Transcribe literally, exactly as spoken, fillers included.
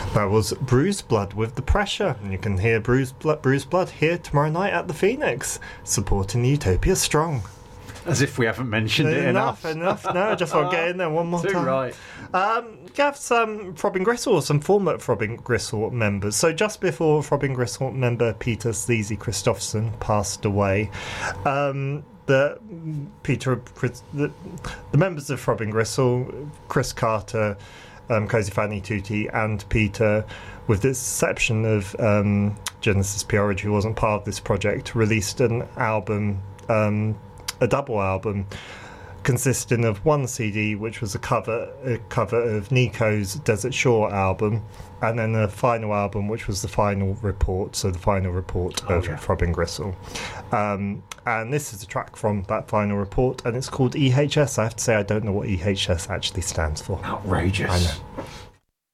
That was Bruised Blood with The Pressure, and you can hear Bruised Blood, Bruised Blood here tomorrow night at the Phoenix, supporting Utopia Strong. As if we haven't mentioned it enough. enough. Enough, no, just want to get in there one more Too time. right. Um, Gav, some Throbbing Gristle, some former Throbbing Gristle members. So just before Throbbing Gristle member Peter Sleazy Christopherson passed away, um, the Peter the, the members of Throbbing Gristle, Chris Carter, um, Cozy Fanny Tutti, and Peter, with the exception of um, Genesis P-Orridge, who wasn't part of this project, released an album. Um, a double album consisting of one C D, which was a cover a cover of Nico's Desert Shore album, and then a final album, which was the final report, so the final report oh, of yeah. Throbbing Gristle. Um, and this is a track from that final report, and it's called E H S. I have to say, I don't know what E H S actually stands for. Outrageous. I know.